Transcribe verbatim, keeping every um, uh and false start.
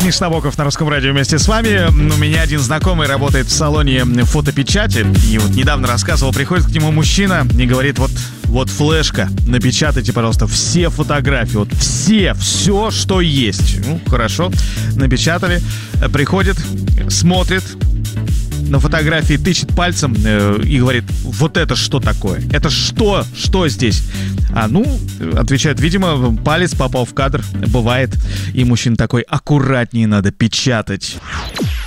Миш Набоков на Русском радио вместе с вами. У меня один знакомый работает в салоне фотопечати. И вот недавно рассказывал, приходит к нему мужчина и говорит: вот, вот флешка, напечатайте, пожалуйста, все фотографии. Вот все, все, что есть. Ну, хорошо, напечатали. Приходит, смотрит на фотографии, тычет пальцем э, и говорит: вот это что такое? Это что? Что здесь? А ну, отвечает: видимо, палец попал в кадр. Бывает. И мужчина такой: аккуратнее надо печатать.